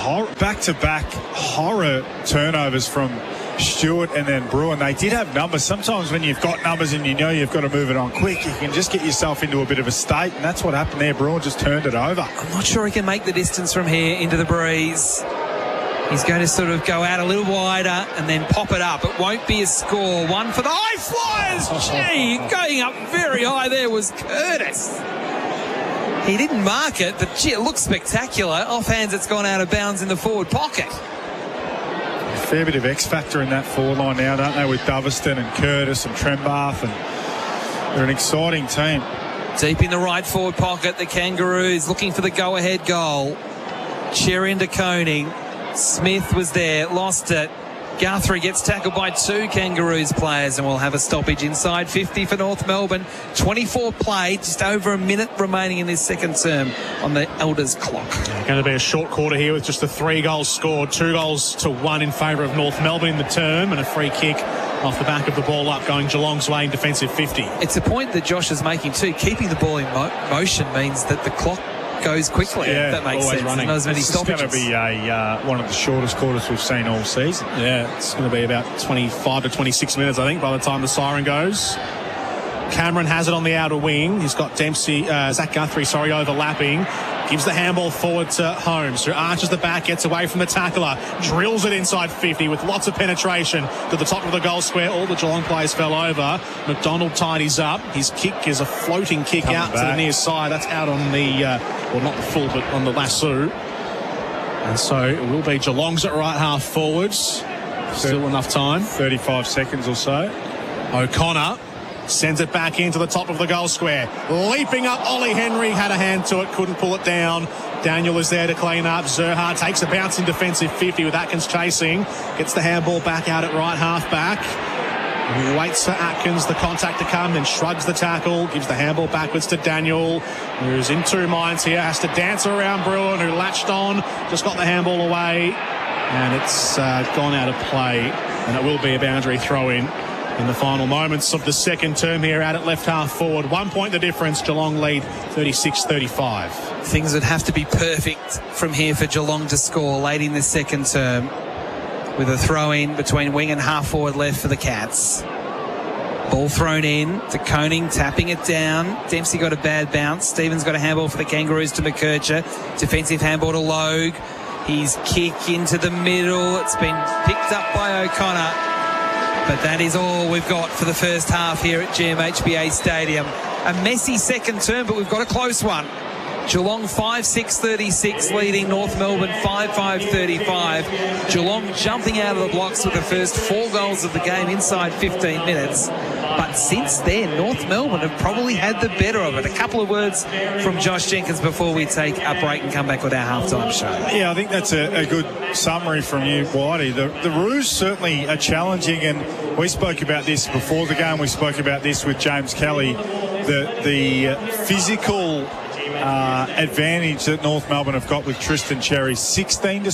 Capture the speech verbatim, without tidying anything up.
hor- back-to-back horror turnovers from Stewart and then Bruin. They did have numbers. Sometimes when you've got numbers and you know you've got to move it on quick, you can just get yourself into a bit of a state, and that's what happened there. Bruin just turned it over. I'm not sure he can make the distance from here into the breeze. He's going to sort of go out a little wider and then pop it up. It won't be a score. One for the high flyers. Gee, going up very high there was Curtis. He didn't mark it, but gee, it looks spectacular. Offhands, it's gone out of bounds in the forward pocket. A fair bit of X factor in that forward line now, don't they, with Doveston and Curtis and Trembath, and they're an exciting team. Deep in the right forward pocket, the Kangaroos looking for the go-ahead goal. Cherry into Koning. Smith was there, lost it. Guthrie gets tackled by two Kangaroos players, and we'll have a stoppage inside fifty for North Melbourne. twenty-four played, just over a minute remaining in this second term on the Elders clock. Yeah, going to be a short quarter here with just the three goals scored, two goals to one in favour of North Melbourne in the term, and a free kick off the back of the ball up going Geelong's way in defensive fifty. It's a point that Josh is making too. Keeping the ball in mo- motion means that the clock goes quickly. Yeah, that makes always sense. running. Not as many It's going stoppages. to be a uh, one of the shortest quarters we've seen all season. Yeah, it's going to be about twenty-five to twenty-six minutes, I think, by the time the siren goes. Cameron has it on the outer wing. He's got Dempsey, uh, Zach Guthrie, sorry, overlapping. Gives the handball forward to Holmes, who arches the back, gets away from the tackler, drills it inside fifty with lots of penetration to the top of the goal square. All the Geelong players fell over. McDonald tidies up. His kick is a floating kick Coming out back to the near side. That's out on the, uh, well, not the full, but on the lasso. And so it will be Geelong's at right half forwards. Still enough time. thirty-five seconds or so. O'Connor sends it back into the top of the goal square. Leaping up, Ollie Henry had a hand to it, couldn't pull it down. Daniel is there to clean up. Zerha takes a bounce in defensive fifty with Atkins chasing. Gets the handball back out at right half back. Waits for Atkins, the contact to come, then shrugs the tackle, gives the handball backwards to Daniel, who's in two minds here, has to dance around Bruin, who latched on, just got the handball away, and it's uh, gone out of play, and it will be a boundary throw-in in the final moments of the second term here out at left half forward. One point the difference, Geelong lead thirty-six thirty-five. Things would have to be perfect from here for Geelong to score late in the second term, with a throw-in between wing and half-forward left for the Cats. Ball thrown in to Koning, tapping it down. Dempsey got a bad bounce. Stevens got a handball for the Kangaroos to McKercher. Defensive handball to Logue. His kick into the middle. It's been picked up by O'Connor. But that is all we've got for the first half here at G M H B A Stadium. A messy second term, but we've got a close one. Geelong five six thirty-six leading North Melbourne five five thirty-five. Geelong jumping out of the blocks with the first four goals of the game inside fifteen minutes. But since then, North Melbourne have probably had the better of it. A couple of words from Josh Jenkins before we take a break and come back with our halftime show. Yeah, I think that's a, a good summary from you, Whitey. The, the Roos certainly are challenging, and we spoke about this before the game. We spoke about this with James Kelly. The, the physical uh, advantage that North Melbourne have got with Tristan Cherry, sixteen to